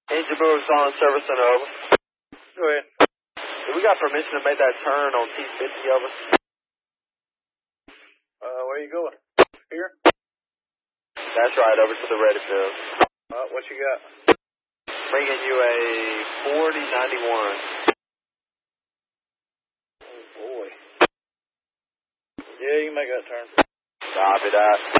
Engine moves on, service center, over. Go ahead. We got permission to make that turn on T50, over. Where you going? Here? That's right, over to the ready field. What you got? Bringing you a 4091. Oh, boy. Yeah, you can make that turn. Copy that.